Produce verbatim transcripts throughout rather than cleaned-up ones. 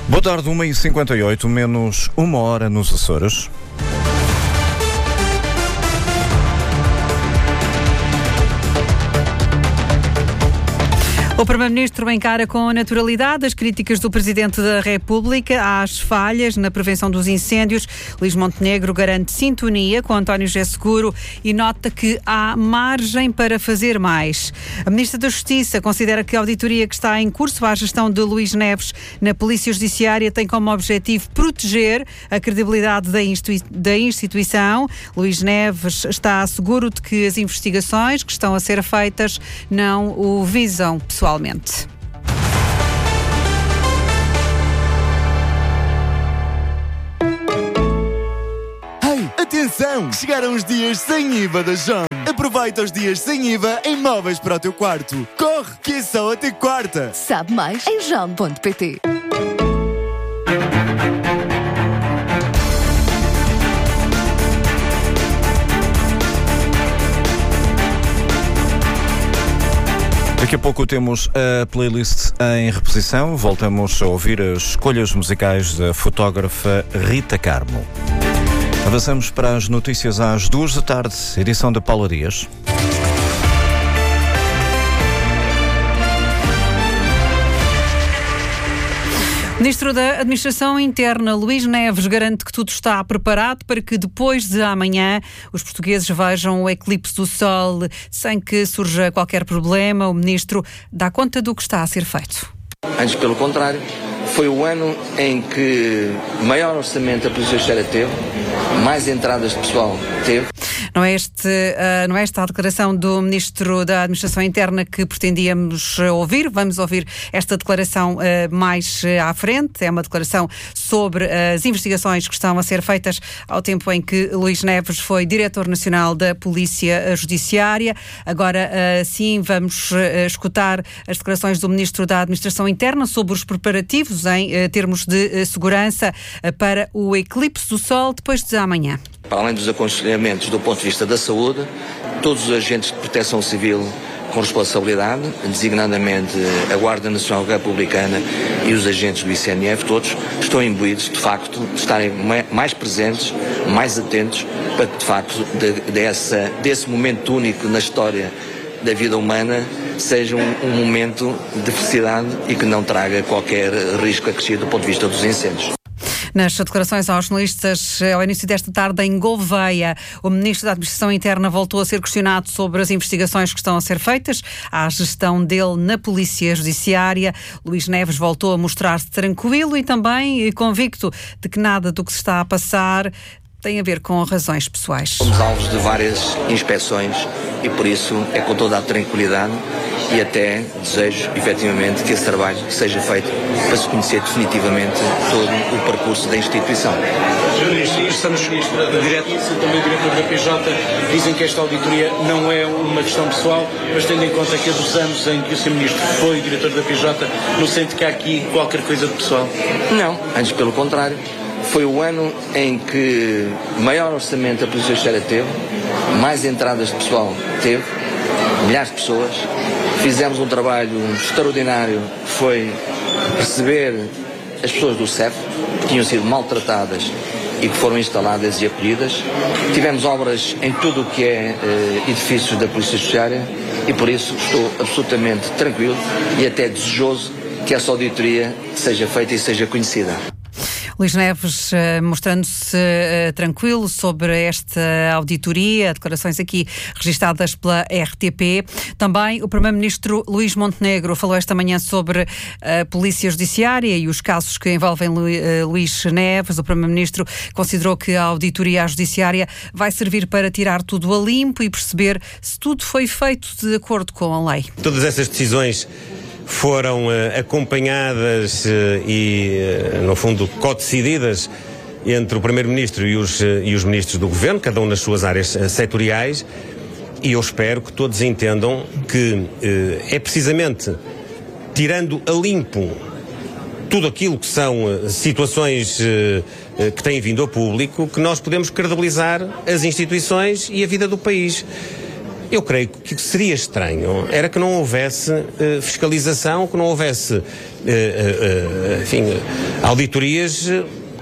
Boa tarde, uma e cinquenta e oito, menos uma hora nos Açores. O Primeiro-Ministro encara com naturalidade as críticas do Presidente da República às falhas na prevenção dos incêndios. Luís Montenegro garante sintonia com António José Seguro e nota que há margem para fazer mais. A Ministra da Justiça considera que a auditoria que está em curso à gestão de Luís Neves na Polícia Judiciária tem como objetivo proteger a credibilidade da, institui- da instituição. Luís Neves está seguro de que as investigações que estão a ser feitas não o visam pessoalmente. Hey, atenção! Chegaram os dias sem I V A da Jom. Aproveita os dias sem I V A em móveis para o teu quarto. Corre, que é só até quarta. Sabe mais em jom ponto pt. Daqui a pouco temos a playlist em reposição. Voltamos a ouvir as escolhas musicais da fotógrafa Rita Carmo. Avançamos para as notícias às duas da tarde, edição da Paula Dias. O Ministro da Administração Interna, Luís Neves, garante que tudo está preparado para que depois de amanhã os portugueses vejam o eclipse do Sol sem que surja qualquer problema. O Ministro dá conta do que está a ser feito. Antes, pelo contrário, foi o ano em que maior orçamento a Polícia Judiciária teve, mais entradas de pessoal teve. Não é, este, uh, não é esta a declaração do Ministro da Administração Interna que pretendíamos ouvir. Vamos ouvir esta declaração uh, mais uh, à frente. É uma declaração sobre uh, as investigações que estão a ser feitas ao tempo em que Luís Neves foi Diretor Nacional da Polícia Judiciária. Agora uh, sim, vamos uh, escutar as declarações do Ministro da Administração Interna sobre os preparativos em uh, termos de uh, segurança uh, para o eclipse do Sol depois de amanhã. Para além dos aconselhamentos do ponto de vista da saúde, todos os agentes de proteção civil com responsabilidade, designadamente a Guarda Nacional Republicana e os agentes do I C N F, todos estão imbuídos, de facto, de estarem mais presentes, mais atentos, para que, de facto, de, dessa, desse momento único na história da vida humana seja um, um momento de felicidade e que não traga qualquer risco acrescido do ponto de vista dos incêndios. Nas declarações aos jornalistas ao início desta tarde em Gouveia, o Ministro da Administração Interna voltou a ser questionado sobre as investigações que estão a ser feitas à gestão dele na Polícia Judiciária. Luís Neves voltou a mostrar-se tranquilo e também convicto de que nada do que se está a passar tem a ver com razões pessoais. Somos alvos de várias inspeções e por isso é com toda a tranquilidade e até desejo, efetivamente, que esse trabalho seja feito para se conhecer definitivamente todo o percurso da instituição. senhor Ministro, estamos direto, também diretor da P J, dizem que esta auditoria não é uma questão pessoal, mas tendo em conta que é dos anos em que o senhor Ministro foi diretor da P J, não sente que há aqui qualquer coisa de pessoal? Não, antes pelo contrário. Foi o ano em que maior orçamento a Polícia Judiciária teve, mais entradas de pessoal teve, milhares de pessoas. Fizemos um trabalho extraordinário, que foi receber as pessoas do C E F, que tinham sido maltratadas e que foram instaladas e acolhidas. Tivemos obras em tudo o que é eh, edifícios da Polícia Judiciária e por isso estou absolutamente tranquilo e até desejoso que essa auditoria seja feita e seja conhecida. Luís Neves uh, mostrando-se uh, tranquilo sobre esta auditoria, declarações aqui registadas pela R T P. Também o Primeiro-Ministro Luís Montenegro falou esta manhã sobre a Polícia Judiciária e os casos que envolvem Lu, uh, Luís Neves. O Primeiro-Ministro considerou que a auditoria à Judiciária vai servir para tirar tudo a limpo e perceber se tudo foi feito de acordo com a lei. Todas essas decisões foram uh, acompanhadas uh, e, uh, no fundo, co-decididas entre o Primeiro-Ministro e os, uh, e os Ministros do Governo, cada um nas suas áreas uh, setoriais, e eu espero que todos entendam que uh, é precisamente tirando a limpo tudo aquilo que são uh, situações uh, uh, que têm vindo ao público que nós podemos credibilizar as instituições e a vida do país. Eu creio que o que seria estranho era que não houvesse uh, fiscalização, que não houvesse, uh, uh, uh, enfim, auditorias uh,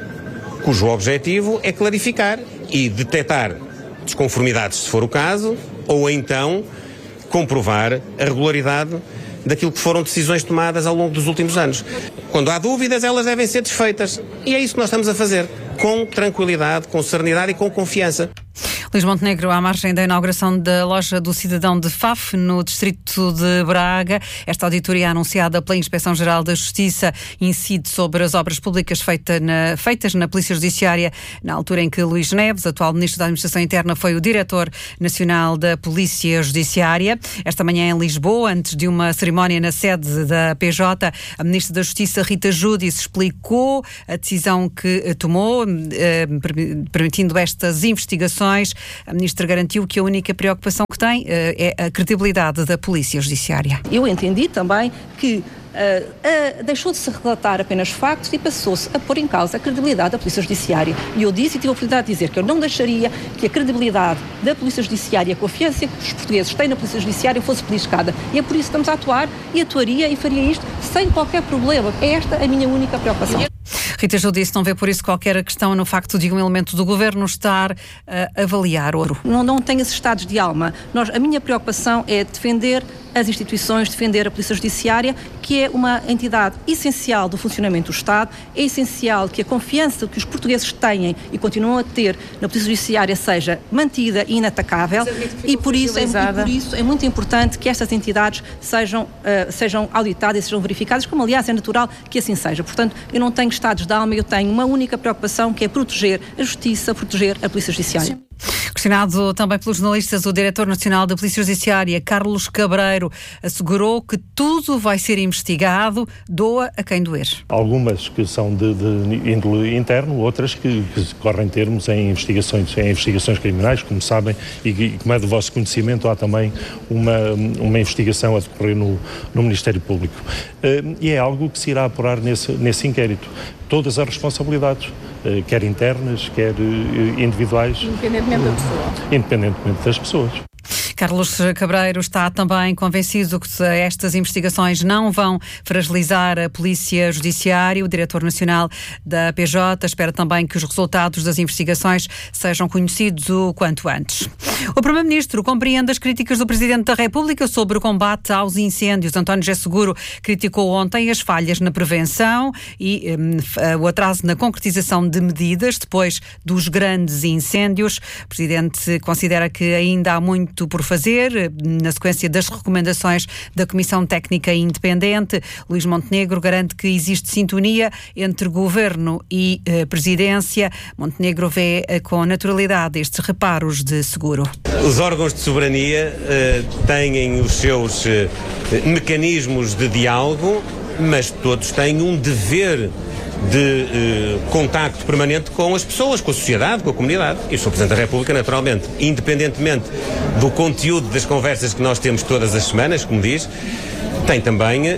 cujo objetivo é clarificar e detectar desconformidades, se for o caso, ou então comprovar a regularidade daquilo que foram decisões tomadas ao longo dos últimos anos. Quando há dúvidas, elas devem ser desfeitas. E é isso que nós estamos a fazer, com tranquilidade, com serenidade e com confiança. Luís Montenegro, à margem da inauguração da loja do Cidadão de Faf, no distrito de Braga. Esta auditoria anunciada pela Inspeção-Geral da Justiça incide sobre as obras públicas feita na, feitas na Polícia Judiciária na altura em que Luís Neves, atual Ministro da Administração Interna, foi o Diretor Nacional da Polícia Judiciária. Esta manhã em Lisboa, antes de uma cerimónia na sede da P J, a Ministra da Justiça, Rita Giudice, explicou a decisão que tomou, eh, permitindo estas investigações. A Ministra garantiu que a única preocupação que tem uh, é a credibilidade da Polícia Judiciária. Eu entendi também que uh, uh, deixou de se relatar apenas factos e passou-se a pôr em causa a credibilidade da Polícia Judiciária. E eu disse e tive a oportunidade de dizer que eu não deixaria que a credibilidade da Polícia Judiciária, a confiança que os portugueses têm na Polícia Judiciária fosse beliscada. E é por isso que estamos a atuar e atuaria e faria isto sem qualquer problema. É esta a minha única preocupação. Rita Giudice não vê por isso qualquer questão no facto de um elemento do governo estar a avaliar ouro. Não, não tenho esses estados de alma. Nós, a minha preocupação é defender as instituições, defender a Polícia Judiciária, que é uma entidade essencial do funcionamento do Estado. É essencial que a confiança que os portugueses têm e continuam a ter na Polícia Judiciária seja mantida e inatacável. E por isso, é, e por isso é muito importante que estas entidades sejam, uh, sejam auditadas e sejam verificadas, como aliás é natural que assim seja. Portanto, eu não tenho estados de alma, eu tenho uma única preocupação, que é proteger a Justiça, proteger a Polícia Judiciária. Questionado também pelos jornalistas, o Diretor Nacional da Polícia Judiciária, Carlos Cabreiro, assegurou que tudo vai ser investigado, doa a quem doer. Algumas que são de, de índole interno, outras que, que correm termos em investigações, em investigações criminais, como sabem, e, e como é do vosso conhecimento, há também uma, uma investigação a decorrer no, no Ministério Público. Uh, e é algo que se irá apurar nesse, nesse inquérito. Todas as responsabilidades, quer internas, quer individuais. Independentemente da pessoa. Independentemente das pessoas. Carlos Cabreiro está também convencido que estas investigações não vão fragilizar a Polícia Judiciária. O Diretor Nacional da P J espera também que os resultados das investigações sejam conhecidos o quanto antes. O Primeiro-Ministro compreende as críticas do Presidente da República sobre o combate aos incêndios. António José Seguro criticou ontem as falhas na prevenção e um, o atraso na concretização de medidas depois dos grandes incêndios. O Presidente considera que ainda há muito por fazer, na sequência das recomendações da Comissão Técnica Independente. Luís Montenegro garante que existe sintonia entre Governo e eh, Presidência. Montenegro vê eh, com naturalidade estes reparos de Seguro. Os órgãos de soberania eh, têm os seus eh, mecanismos de diálogo, mas todos têm um dever de eh, contacto permanente com as pessoas, com a sociedade, com a comunidade. E o senhor Presidente da República, naturalmente, independentemente do conteúdo das conversas que nós temos todas as semanas, como diz, tem também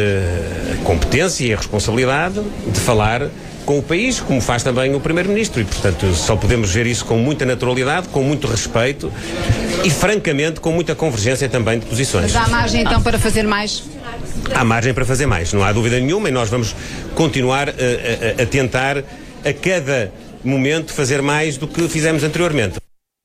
eh, a competência e a responsabilidade de falar com o país, como faz também o Primeiro-Ministro. E, portanto, só podemos ver isso com muita naturalidade, com muito respeito e, francamente, com muita convergência também de posições. Mas há margem, então, para fazer mais? Há margem para fazer mais, não há dúvida nenhuma, e nós vamos continuar a, a, a tentar, a cada momento, fazer mais do que fizemos anteriormente.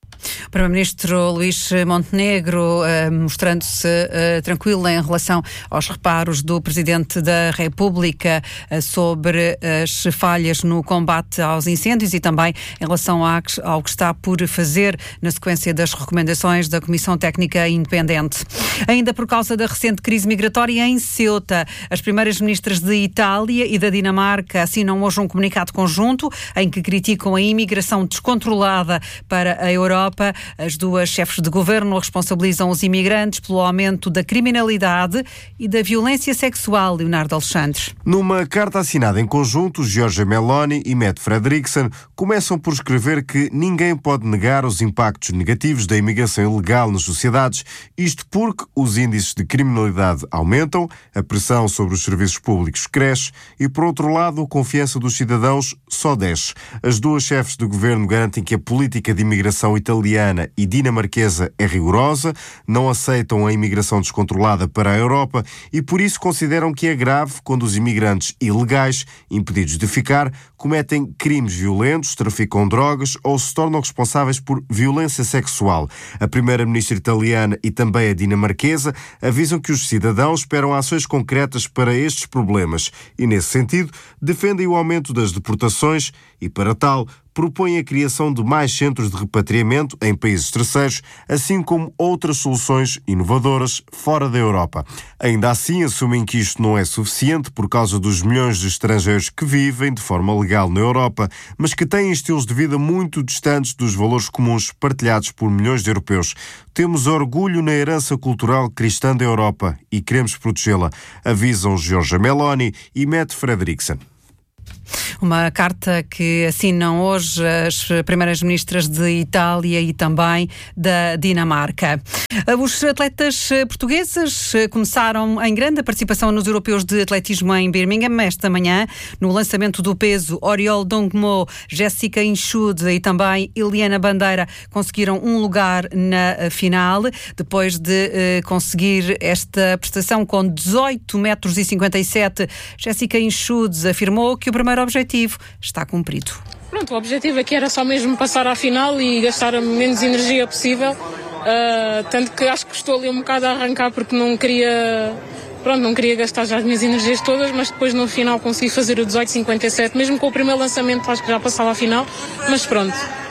O Primeiro-Ministro Luís Montenegro uh, mostrando-se uh, tranquilo em relação aos reparos do Presidente da República uh, sobre as falhas no combate aos incêndios e também em relação a, ao que está por fazer na sequência das recomendações da Comissão Técnica Independente. Ainda por causa da recente crise migratória em Ceuta, as primeiras ministras de Itália e da Dinamarca assinam hoje um comunicado conjunto em que criticam a imigração descontrolada para a Europa. As duas chefes de governo responsabilizam os imigrantes pelo aumento da criminalidade e da violência sexual. Leonardo Alexandre. Numa carta assinada em conjunto, Giorgia Meloni e Mette Frederiksen começam por escrever que ninguém pode negar os impactos negativos da imigração ilegal nas sociedades, isto porque os índices de criminalidade aumentam, a pressão sobre os serviços públicos cresce e, por outro lado, a confiança dos cidadãos só desce. As duas chefes de governo garantem que a política de imigração italiana italiana e dinamarquesa é rigorosa, não aceitam a imigração descontrolada para a Europa e por isso consideram que é grave quando os imigrantes ilegais, impedidos de ficar, cometem crimes violentos, traficam drogas ou se tornam responsáveis por violência sexual. A primeira-ministra italiana e também a dinamarquesa avisam que os cidadãos esperam ações concretas para estes problemas e, nesse sentido, defendem o aumento das deportações e, para tal, propõem a criação de mais centros de repatriamento em países terceiros, assim como outras soluções inovadoras fora da Europa. Ainda assim, assumem que isto não é suficiente por causa dos milhões de estrangeiros que vivem de forma legal na Europa, mas que têm estilos de vida muito distantes dos valores comuns partilhados por milhões de europeus. Temos orgulho na herança cultural cristã da Europa e queremos protegê-la, avisam Giorgia Meloni e Mette Frederiksen. Uma carta que assinam hoje as primeiras ministras de Itália e também da Dinamarca. Os atletas portugueses começaram em grande a participação nos europeus de atletismo em Birmingham esta manhã, no lançamento do peso. Oriol Dongmo, Jéssica Inchud e também Iliana Bandeira conseguiram um lugar na final, depois de eh, conseguir esta prestação com dezoito metros e cinquenta e sete. Jéssica Inchud afirmou que o primeiro objetivo está cumprido. Pronto, o objetivo aqui era só mesmo passar à final e gastar a menos energia possível, uh, tanto que acho que estou ali um bocado a arrancar porque não queria, pronto, não queria gastar já as minhas energias todas, mas depois no final consegui fazer o dezoito cinquenta e sete, mesmo com o primeiro lançamento acho que já passava à final, mas pronto,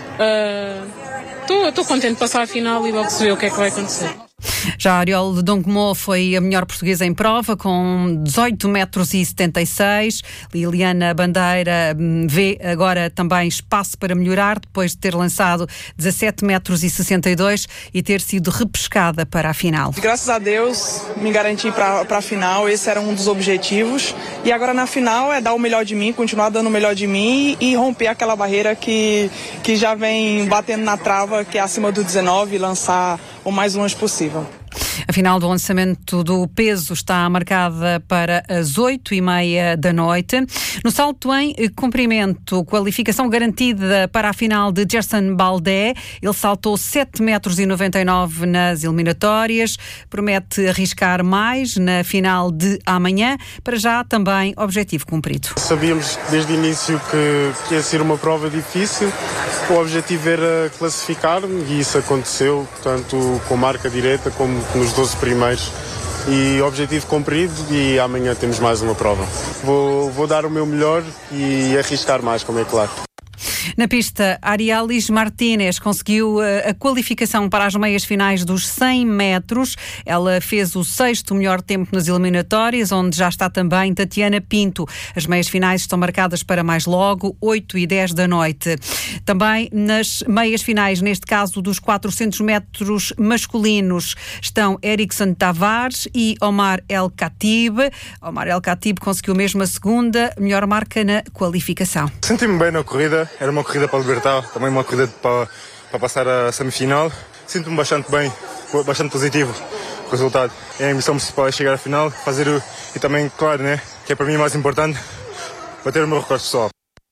estou uh, contente de passar à final e logo se vê o que é que vai acontecer. Já Oriol Dongmo foi a melhor portuguesa em prova, com dezoito metros e setenta e seis. Liliana Bandeira vê agora também espaço para melhorar, depois de ter lançado dezassete metros e sessenta e dois e ter sido repescada para a final. Graças a Deus me garanti para a final, esse era um dos objetivos. E agora na final é dar o melhor de mim, continuar dando o melhor de mim e romper aquela barreira que, que já vem batendo na trava, que é acima do dezenove, e lançar o mais longe possível. A final do lançamento do peso está marcada para as oito e meia da noite. No salto em comprimento, qualificação garantida para a final de Gerson Baldé. Ele saltou sete metros e noventa e nove nas eliminatórias. Promete arriscar mais na final de amanhã. Para já, também, objetivo cumprido. Sabíamos desde o início que, que ia ser uma prova difícil. O objetivo era classificar-me e isso aconteceu, tanto com marca direta como nos doze primeiros. E objetivo cumprido e amanhã temos mais uma prova. Vou, vou dar o meu melhor e arriscar mais, como é claro. Na pista, Arialis Martínez conseguiu a qualificação para as meias finais dos cem metros. Ela fez o sexto melhor tempo nas eliminatórias, onde já está também Tatiana Pinto. As meias finais estão marcadas para mais logo, oito e dez da noite. Também nas meias finais, neste caso dos quatrocentos metros masculinos, estão Erickson Tavares e Omar El Khatib. Omar El Khatib conseguiu mesmo a segunda melhor marca na qualificação. Senti-me bem na corrida. Era uma corrida para libertar, também uma corrida para, para passar a semifinal. Sinto-me bastante bem, bastante positivo com o resultado. É a missão principal é chegar à final, fazer o, e também, claro, né, que é para mim mais importante, bater o meu recorde pessoal.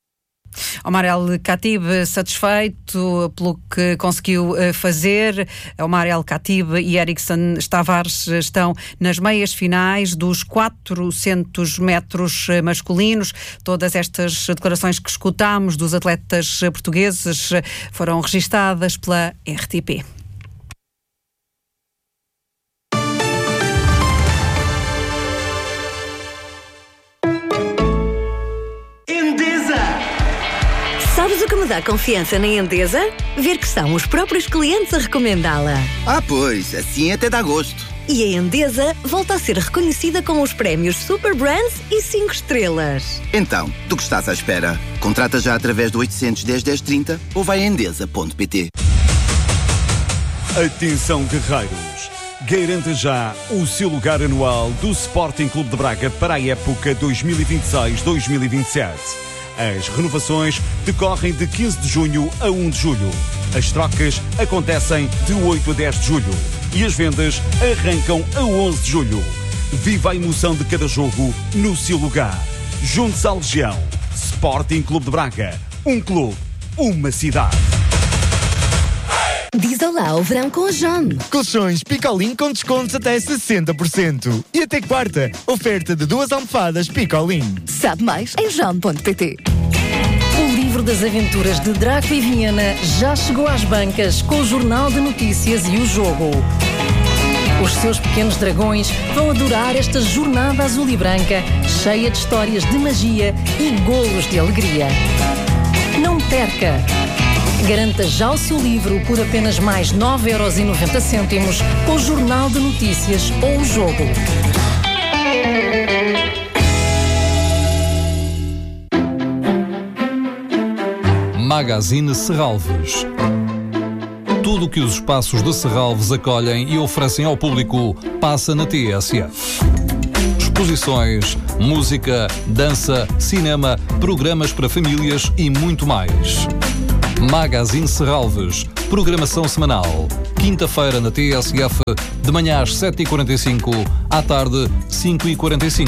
Omar El Khatib satisfeito pelo que conseguiu fazer. Omar El Khatib e Erickson Tavares estão nas meias finais dos quatrocentos metros masculinos. Todas estas declarações que escutámos dos atletas portugueses foram registadas pela R T P. Sabes o que me dá confiança na Endesa? Ver que são os próprios clientes a recomendá-la. Ah, pois, assim até dá gosto. E a Endesa volta a ser reconhecida com os prémios Super Brands e cinco estrelas. Então, do que estás à espera? Contrata já através do oitocentos, dez, dez, trinta ou vai a endesa ponto pt. Atenção, guerreiros! Garanta já o seu lugar anual do Sporting Clube de Braga para a época dois mil e vinte e seis, dois mil e vinte e sete. As renovações decorrem de quinze de junho a um de julho. As trocas acontecem de oito a dez de julho. E as vendas arrancam a onze de julho. Viva a emoção de cada jogo no seu lugar. Junte-se à Legião. Sporting Clube de Braga. Um clube, uma cidade. Diz olá ao verão com a John. Colchões Picolin com descontos até sessenta por cento. E até quarta, oferta de duas almofadas Picolin. Sabe mais em john ponto pt. O livro das aventuras de Draco e Viena já chegou às bancas com o Jornal de Notícias e o Jogo. Os seus pequenos dragões vão adorar esta jornada azul e branca, cheia de histórias de magia e golos de alegria. Não perca! Garanta já o seu livro por apenas mais nove euros e noventa cêntimos com o Jornal de Notícias ou o Jogo. Magazine Serralves. Tudo o que os espaços de Serralves acolhem e oferecem ao público passa na T S F. Exposições, música, dança, cinema, programas para famílias e muito mais. Magazine Serralves, programação semanal. Quinta-feira na T S F, de manhã às sete e quarenta e cinco, à tarde cinco e quarenta e cinco.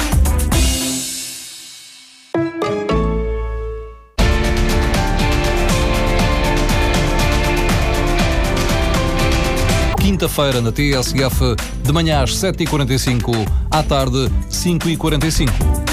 Quinta-feira na T S F, de manhã às sete e quarenta e cinco, à tarde cinco e quarenta e cinco.